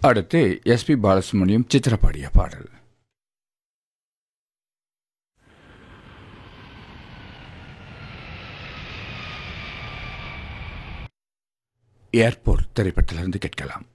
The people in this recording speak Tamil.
அடுத்து எஸ்பி பாலசுப்ரமணியம் சித்ரா பாடிய பாடல். ஏர்போர்ட் திரைப்படத்திலிருந்து கேட்கலாம்.